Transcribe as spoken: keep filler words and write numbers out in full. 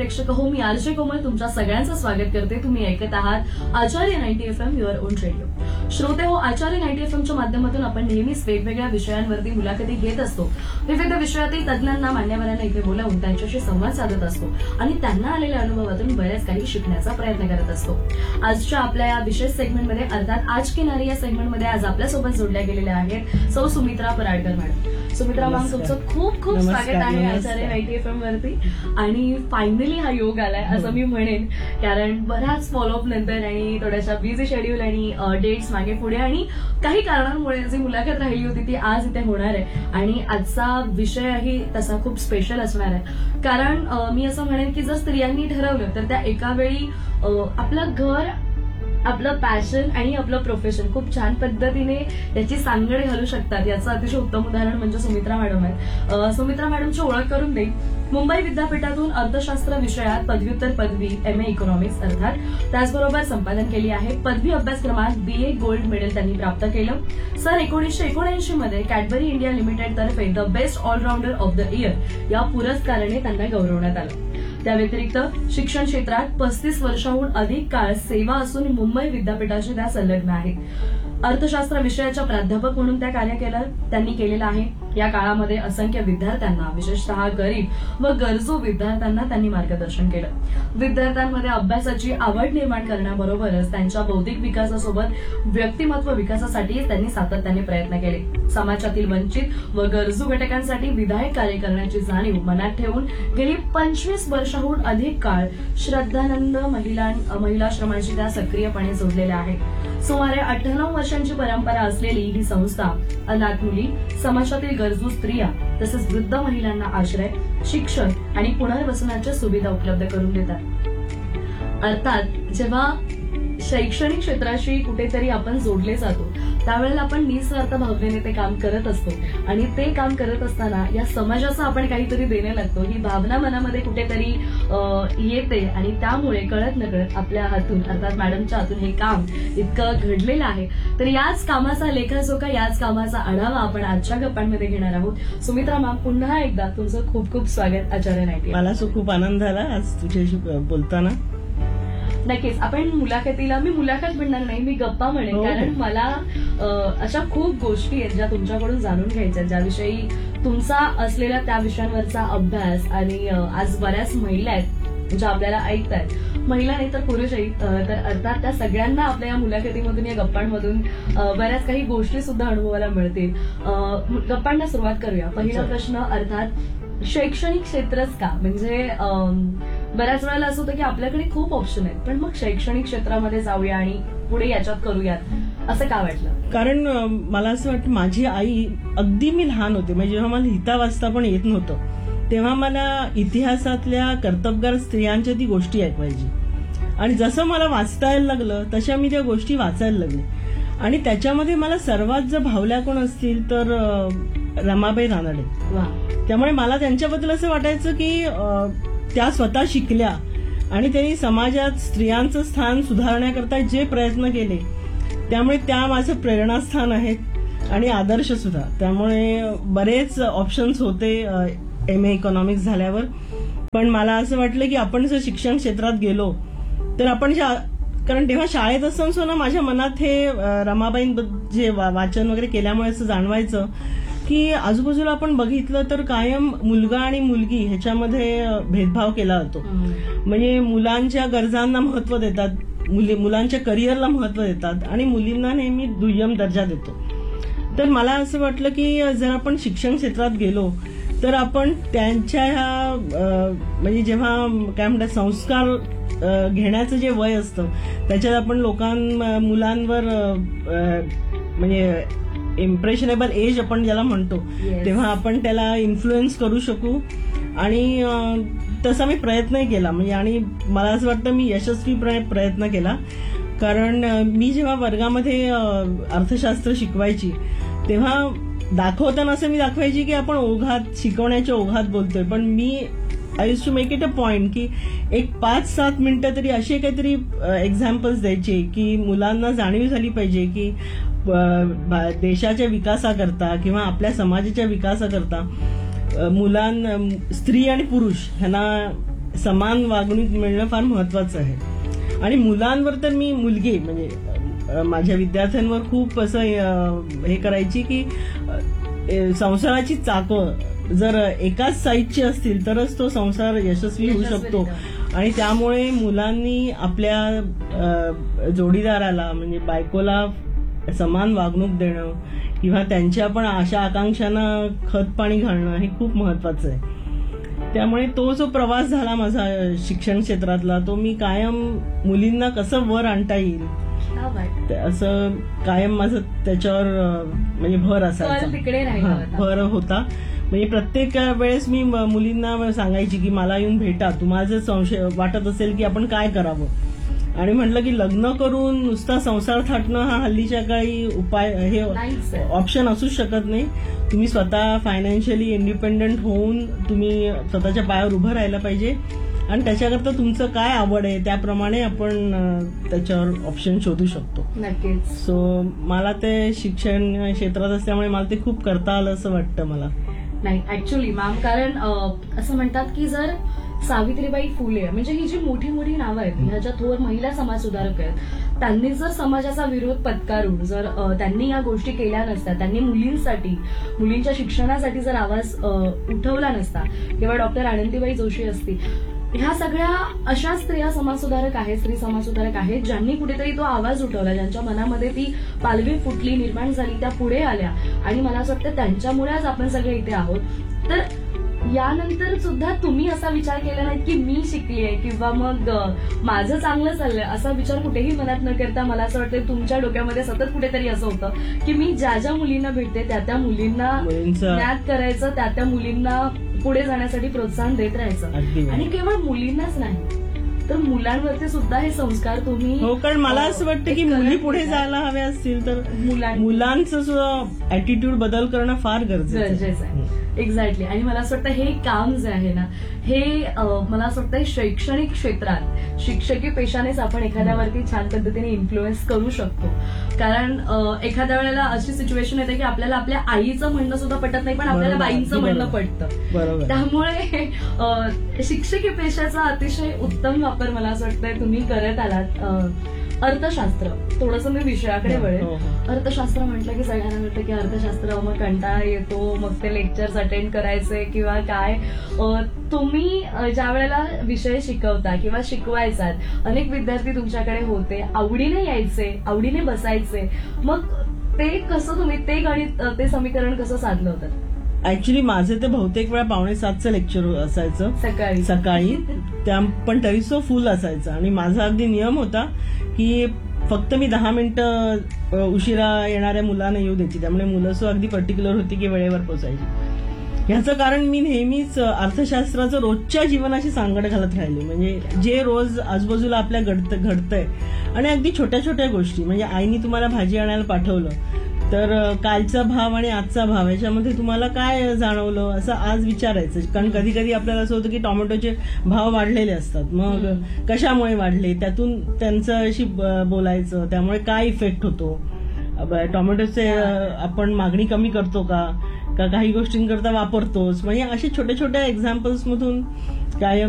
प्रेक्षक हो, मी आरजे कोमल तुमच्या सगळ्यांचं स्वागत करते. तुम्ही ऐकत आहात आचार्य ninety F am your on radio. श्रोते हो, आचार्य नाईन्टी एफ एमच्या माध्यमातून आपण नेहमीच वेगवेगळ्या विषयांवरती मुलाखती घेत असतो. विविध विषयातील तज्ञांना, मान्यवरांना इथे बोलावून त्यांच्याशी संवाद साधत असतो आणि त्यांना आलेल्या अनुभवातून बऱ्याच काही शिकण्याचा प्रयत्न करत असतो. आजच्या आपल्या या विशेष सेगमेंटमध्ये अर्थात आज की नारी या सेगमेंटमध्ये आज आपल्यासोबत जोडल्या गेलेल्या आहेत सौ सुमित्रा पराडकर मॅडम. सुमित्रा मॅम, तुमचं खूप खूप स्वागत आहे आचार्य नाईन्टी एफ एम वरती. आणि फायनली हा योग आलाय असं मी म्हणेन, कारण बऱ्याच फॉलोअप नंतर आणि थोड्याशा बिझी शेड्यूल आणि डेट्स मागे पुढे आणि काही कारणांमुळे जी मुलाखत राहिली होती ती आज इथे होणार आहे. आणि आजचा विषयही तसा खूप स्पेशल असणार आहे, कारण मी असं म्हणेन की जर स्त्रियांनी ठरवलं तर त्या एका वेळी आपलं घर, आपलं पॅशन आणि आपलं प्रोफेशन खूप छान पद्धतीने याची सांगड घालू शकतात. याचं अतिशय उत्तम उदाहरण म्हणजे सुमित्रा मॅडम आहेत. सुमित्रा मॅडमची ओळख करून देईल. मुंबई विद्यापीठातून अर्थशास्त्र विषयात पदव्युत्तर पदवी एम ए इकॉनॉमिक्स अर्थात त्याचबरोबर संपादन केली आहे. पदवी अभ्यासक्रमात बी ए गोल्ड मेडल त्यांनी प्राप्त केलं. सन एकोणीसशे एकोणऐंशी मध्ये कॅडबरी इंडिया लिमिटेड तर्फे the best all-rounder of the year या पुरस्काराने त्यांना गौरवण्यात आलं. त्या व्यतिरिक्त शिक्षण क्षेत्रात पस्तीस वर्षाहून अधिक काळ सेवा असून मुंबई विद्यापीठाशी त्या संलग्न आहेत. अर्थशास्त्र विषयाच्या प्राध्यापक म्हणून त्या कार्य केलं त्यांनी केलेलं आहे. या काळामध्ये असंख्य विद्यार्थ्यांना, विशेषतः गरीब व गरजू विद्यार्थ्यांना त्यांनी मार्गदर्शन केलं. विद्यार्थ्यांमध्ये अभ्यासाची आवड निर्माण करण्याबरोबरच त्यांच्या बौद्धिक विकासासोबत व्यक्तिमत्व विकासासाठी त्यांनी सातत्याने प्रयत्न केले. समाजातील वंचित व गरजू घटकांसाठी विधायक कार्य करण्याची जाणीव मनात ठेवून गेली पंचवीस वर्षाहून अधिक काळ श्रद्धानंद महिला महिलाश्रमाशी त्या सक्रियपणे जोडलेल्या आहेत. सुमारे अठ्ठ्याण्णव वर्षांची परंपरा असलेली ही संस्था अनाथ मुली, समाजातील गरजू स्त्रिया तसंच वृद्ध महिलांना आश्रय, शिक्षण आणि पुनर्वसनाच्या सुविधा उपलब्ध करून देतात. अर्थात जेव्हा शैक्षणिक क्षेत्राशी कुठेतरी आपण जोडले जातो त्यावेळेला आपण निस्वार्थ भावनेने ते काम करत असतो आणि ते काम करत असताना या समाजाचं आपण काहीतरी देणे लागतो ही भावना मनामध्ये कुठेतरी येते आणि त्यामुळे कळत नकळत आपल्या हातून अर्थात मॅडमच्या हातून हे काम इतकं घडलेलं आहे. तर याच कामाचा लेखाजोखा, याच कामाचा आढावा आपण आजच्या गप्पांमध्ये घेणार आहोत. सुमित्रा मॅम, पुन्हा एकदा तुमचं खूप खूप स्वागत आचार्य नाईन्टी. मला खूप आनंद झाला आज तुझ्याशी बोलताना. नक्कीच आपण मुलाखतीला, मी मुलाखत म्हणणार नाही, मी गप्पा म्हणेन, कारण मला अशा खूप गोष्टी आहेत ज्या तुमच्याकडून जाणून घ्यायच्या, ज्याविषयी तुमचा असलेला त्या विषयांवरचा अभ्यास. आणि आज बऱ्याच महिला आहेत ज्या आपल्याला ऐकतायत, महिला नाही तर पुरुषही, तर अर्थात त्या सगळ्यांना आपल्या या मुलाखतीमधून, या गप्पांमधून बऱ्याच काही गोष्टी सुद्धा अनुभवायला मिळतील. गप्पांना सुरुवात करूया. पहिला प्रश्न अर्थात शैक्षणिक क्षेत्रच का? म्हणजे बऱ्याच वेळेला असं होतं की आपल्याकडे खूप ऑप्शन आहेत, पण मग शैक्षणिक क्षेत्रामध्ये जाऊया आणि पुढे याच्यात करूयात असं का वाटलं? कारण मला असं वाटतं, माझी आई अगदी मी लहान होते, म्हणजे जेव्हा मला लिहिता वाचता पण येत नव्हतं तेव्हा मला इतिहासातल्या कर्तबगार स्त्रियांच्या ती गोष्टी ऐकवायची आणि जसं मला वाचता यायला लागलं तशा मी त्या गोष्टी वाचायला लागले. आणि त्याच्यामध्ये मला सर्वात जर भावल्या कोण असतील तर रमाबाई रानडे. त्यामुळे मला त्यांच्याबद्दल असं वाटायचं की त्या स्वतः शिकल्या आणि त्यांनी समाजात स्त्रियांचं स्थान सुधारण्याकरता जे प्रयत्न केले त्यामुळे त्या माझं प्रेरणास्थान आहेत आणि आदर्श सुद्धा. त्यामुळे बरेच ऑप्शन्स होते एम ए इकॉनॉमिक्स झाल्यावर, पण मला असं वाटलं की आपण जर शिक्षण क्षेत्रात गेलो तर आपण, कारण तेव्हा शाळेत असताना ना माझ्या मनात हे रमाबाई जे वाचन वगैरे केल्यामुळे असं जाणवायचं की आजूबाजूला आपण बघितलं तर कायम मुलगा आणि मुलगी ह्याच्यामध्ये भेदभाव केला जातो. म्हणजे मुलांच्या गरजांना महत्व देतात, मुलांच्या करिअरला महत्व देतात आणि मुलींना नेहमी दुय्यम दर्जा देतो. तर मला असं वाटलं की जर आपण शिक्षण क्षेत्रात गेलो तर आपण त्यांच्या ह्या म्हणजे जेव्हा काय म्हणतात संस्कार घेण्याचं जे वय असतं त्याच्यात आपण लोकां मुलांवर म्हणजे इम्प्रेशनेबल एज आपण ज्याला म्हणतो तेव्हा आपण त्याला इन्फ्लुएन्स करू शकू. आणि तसा मी प्रयत्नही केला, म्हणजे आणि मला असं वाटतं मी यशस्वी प्रयत्न केला. कारण मी जेव्हा वर्गामध्ये अर्थशास्त्र शिकवायची तेव्हा दाखवताना असं मी दाखवायची की आपण ओघात, शिकवण्याच्या ओघात बोलतोय, पण मी I use to make it a point की एक पाच सात मिनिटं तरी असे काहीतरी एक्झाम्पल्स द्यायचे की मुलांना जाणीव झाली पाहिजे की देशाच्या विकासाकरता किंवा आपल्या समाजाच्या विकासाकरता मुलां स्त्री आणि पुरुष ह्यांना समान वागणूक मिळणं फार महत्वाचं आहे. आणि मुलांवर तर मी मुलगी म्हणजे अ, माझ्या विद्यार्थ्यांवर खूप असं अ, हे करायची की अ, संसाराची चाकं जर एकाच साईजची असतील तरच तो संसार यशस्वी होऊ शकतो. आणि त्यामुळे मुलांनी आपल्या अ, जोडीदाराला म्हणजे बायकोला समान वागणूक देणं किंवा त्यांच्या पण आशा आकांक्षांना खत पाणी घालणं हे खूप महत्वाचं आहे. त्यामुळे तो जो प्रवास झाला माझा शिक्षण क्षेत्रातला तो मी कायम मुलींना कसं वर आणता येईल ते असं कायम माझं त्याच्यावर अ, म्हणजे भर असायचा. तिकडे राहिला हा, होता. भर होता. म्हणजे प्रत्येक वेळेस मी म- मुलींना सांगायची की मला येऊन भेटा, तुम्हाला जर संशय वाटत असेल की आपण काय करावं. आणि म्हटलं की लग्न करून नुसता संसार थाटणं हा हल्लीच्या काळी उपाय हे नाहीच आहे. ऑप्शन असूच शकत नाही. तुम्ही स्वतः फायनान्शियली इंडिपेंडंट होऊन तुम्ही स्वतःच्या पायावर उभं राहायला पाहिजे आणि त्याच्याकरता तुमचं काय आवड आहे त्याप्रमाणे आपण अ, त्याच्यावर ऑप्शन शोधू शकतो. नक्कीच. सो मला ते शिक्षण क्षेत्रात असल्यामुळे मला ते खूप करता आलं असं वाटतं मला. नाही ऍक्च्युली मॅम कारण अ, असं म्हणतात की जर सावित्रीबाई फुले म्हणजे ही जी मोठी मोठी नावं आहेत ह्या ज्या थोर महिला समाज सुधारक आहेत त्यांनी जर समाजाचा विरोध पत्कारून जर अ, त्यांनी या गोष्टी केल्या नसत्या, त्यांनी मुलींसाठी मुलींच्या शिक्षणासाठी जर आवाज अ, उठवला नसता किंवा डॉक्टर आनंदीबाई जोशी असतील, ह्या सगळ्या अशा स्त्रिया समाजसुधारक आहेत, स्त्री समाजसुधारक आहेत ज्यांनी कुठेतरी तो आवाज उठवला, ज्यांच्या मनामध्ये ती पालवी फुटली, निर्माण झाली, त्या पुढे आल्या आणि मला असं वाटतं त्यांच्यामुळे आज आपण सगळे इथे आहोत. तर यानंतर सुद्धा तुम्ही असा विचार केला नाही की मी शिकलीये किंवा मग अ, माझं चांगलं चाललंय असा विचार कुठेही मनात न करता मला असं वाटतं तुमच्या डोक्यामध्ये सतत कुठेतरी असं होतं की मी ज्या ज्या मुलींना भेटते त्या त्या मुलींना मुलींचं ज्ञात करायचं, त्या त्या मुलींना पुढे जाण्यासाठी प्रोत्साहन देत राहायचं. अगदी आणि केवळ मुलींनाच नाही तर मुलांवरती सुद्धा हे संस्कार तुम्ही हो, कारण मला असं वाटतं की एक मुली करत पुढे होता. जायला हव्या असतील तर मुलां- मुलांचं सुद्धा ऍटिट्यूड बदल करणं फार गरजेचं गरजेचं आहे. एक्झॅक्टली. आणि मला असं वाटतं हे काम जे आहे ना हे अं, मला असं वाटतं शैक्षणिक क्षेत्रात शिक्षकी पेशानेच आपण एखाद्यावरती छान पद्धतीने इन्फ्लुएन्स करू शकतो. कारण अं, एखाद्या वेळेला अशी सिच्युएशन येते की आपल्याला आपल्या आईचं म्हणणं सुद्धा पटत नाही पण आपल्याला बरोबर, बाईंचं बरोबर. म्हणणं पटतं. बरोबर. त्यामुळे अं, शिक्षकी पेशाचा अतिशय उत्तम वापर मला असं वाटतंय तुम्ही करत आलात. अं, अर्थशास्त्र थोडंसं मी विषयाकडे वळेन. हो, हो. अर्थशास्त्र म्हटलं की सगळ्यांना वाटतं की अर्थशास्त्र मग कंटाळा येतो, मग ते लेक्चर्स अटेंड करायचे किंवा काय. अं, तुम्ही अं, ज्या वेळेला विषय शिकवता किंवा शिकवायचात अनेक विद्यार्थी तुमच्याकडे होते, आवडीने यायचे, आवडीने बसायचे, मग ते कसं तुम्ही ते गणित अं, ते समीकरण कसं साधलं होतं? ऍक्च्युली माझे ते बहुतेक वेळा पावणे सातचं लेक्चर असायचं सकाळी सकाळी त्या पण तरी सो फुल असायचं. आणि माझा अगदी नियम होता की फक्त मी दहा मिनिटं अ, उशिरा येणाऱ्या मुलांना येऊ द्यायची. त्यामुळे मुलं सो अगदी पर्टिक्युलर होती की वेळेवर पोचायची. ह्याचं कारण मी नेहमीच अर्थशास्त्राचं रोजच्या जीवनाशी सांगड घालत राहिले. म्हणजे जे रोज आजूबाजूला आपल्या घडत घडतंय आणि अगदी छोट्या छोट्या गोष्टी म्हणजे आईनी तुम्हाला भाजी आणायला पाठवलं तर कालचा भाव आणि आजचा भाव याच्यामध्ये तुम्हाला काय जाणवलं असं आज विचारायचं. कारण कधी कधी आपल्याला असं होतं की टोमॅटोचे भाव वाढलेले असतात, मग कशामुळे वाढले त्यातून त्यांच्याशी बोलायचं, त्यामुळे काय इफेक्ट होतो, टोमॅटोचे आपण मागणी कमी करतो का का काही गोष्टींकरता वापरतोच. म्हणजे असे छोट्या छोट्या एक्झाम्पल्स मधून काय